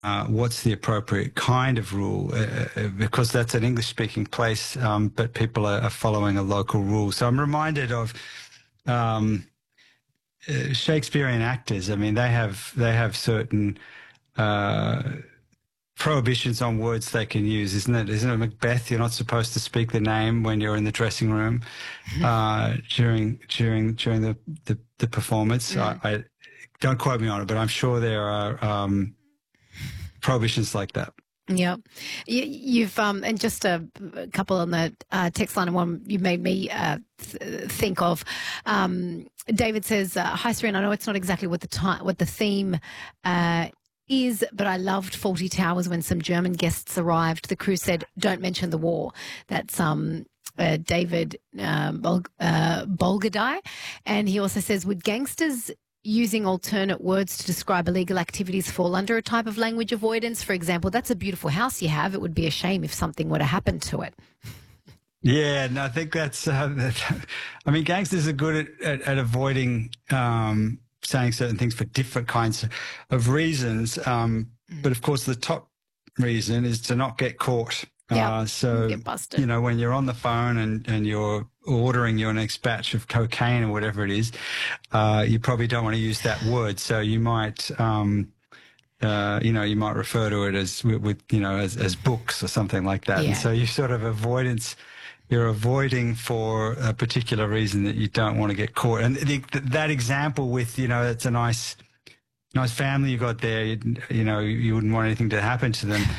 what's the appropriate kind of rule, because that's an English-speaking place, but people are following a local rule. So I'm reminded of Shakespearean actors. I mean, they have certain prohibitions on words they can use, isn't it? Isn't it Macbeth? You're not supposed to speak the name when you're in the dressing room during the performance. I don't quote me on it, but I'm sure there are prohibitions like that. Yeah, you've and just a couple on the text line, and one you made me think of. David says, "Hi, Serene. I know it's not exactly what the theme is, but I loved Fawlty Towers when some German guests arrived. The crew said, 'Don't mention the war.'" That's David Bolgadai, and he also says, "Would gangsters using alternate words to describe illegal activities fall under a type of language avoidance? For example, 'That's a beautiful house you have. It would be a shame if something were to happen to it.'" Yeah, and I think that's. I mean, gangsters are good at avoiding saying certain things for different kinds of reasons. But of course, the top reason is to not get caught. So, get busted. When you're on the phone and you're ordering your next batch of cocaine or whatever it is, you probably don't want to use that word. So you might, you might refer to it as as books or something like that. Yeah. And so you sort of you're avoiding for a particular reason that you don't want to get caught. And that example with, it's a nice family you got there, you wouldn't want anything to happen to them.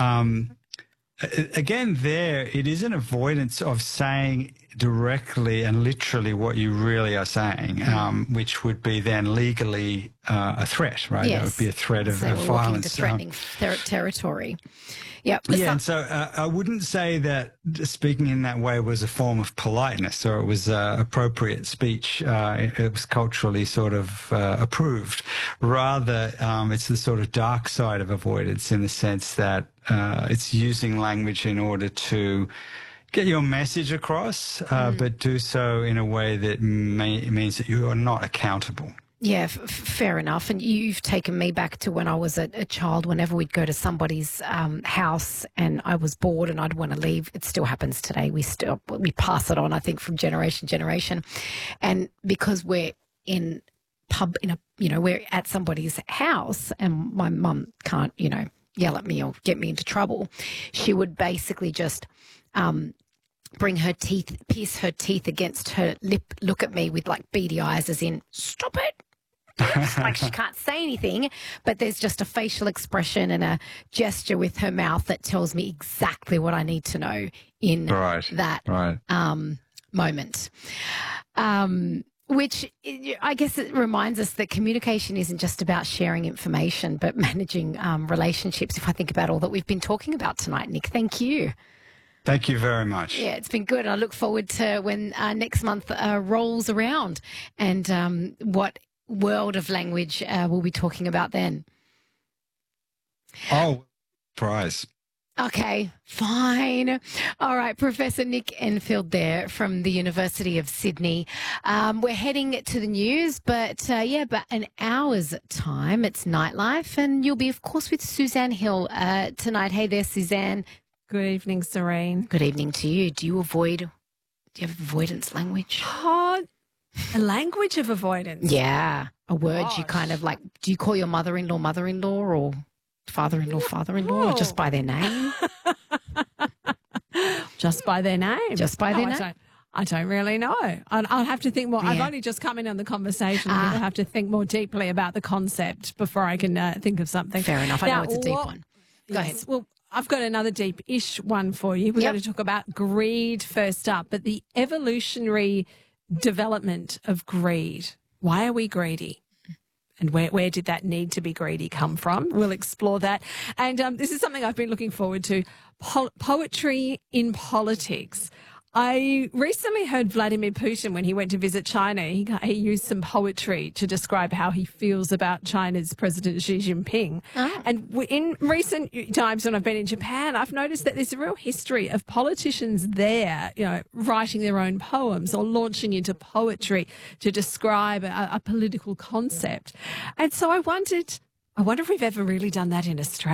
Again, it is an avoidance of saying directly and literally what you really are saying, which would be then legally a threat, right? Yes. That would be a threat of we're violence. Into threatening territory. Yep. Yeah, and so I wouldn't say that speaking in that way was a form of politeness or it was appropriate speech. It was culturally sort of approved. Rather, it's the sort of dark side of avoidance in the sense that it's using language in order to get your message across, but do so in a way that means that you are not accountable. Yeah, fair enough. And you've taken me back to when I was a child. Whenever we'd go to somebody's house and I was bored and I'd want to leave, it still happens today. We pass it on, I think, from generation to generation. And because we're we're at somebody's house and my mum can't, yell at me or get me into trouble, she would basically just pierce her teeth against her lip, look at me with like beady eyes as in, "Stop it." Like she can't say anything, but there's just a facial expression and a gesture with her mouth that tells me exactly what I need to know in that moment. Which I guess it reminds us that communication isn't just about sharing information, but managing relationships. If I think about all that we've been talking about tonight, Nick, thank you. Thank you very much. Yeah, it's been good. I look forward to when next month rolls around and what world of language we'll be talking about then. Oh, prize. Okay, fine. All right, Professor Nick Enfield there from the University of Sydney. We're heading to the news, but an hour's time. It's Nightlife, and you'll be, of course, with Suzanne Hill tonight. Hey there, Suzanne. Good evening, Serene. Good evening to you. Do you have avoidance language? A language of avoidance? Yeah, a word you kind of like. Do you call your mother-in-law or father-in-law, or just by their name? Just by their name. Just by their name. I don't really know. I'll have to think more. Yeah. I've only just come in on the conversation. I'll have to think more deeply about the concept before I can think of something. Fair enough. I know it's a deep one. Go ahead. Well, I've got another deep-ish one for you. We're going to talk about greed first up, but the evolutionary development of greed. Why are we greedy? And where did that need to be greedy come from? We'll explore that. And this is something I've been looking forward to, poetry in politics. I recently heard Vladimir Putin, when he went to visit China, he used some poetry to describe how he feels about China's President Xi Jinping. Oh. And in recent times when I've been in Japan, I've noticed that there's a real history of politicians there, writing their own poems or launching into poetry to describe a political concept. And so I wonder if we've ever really done that in Australia.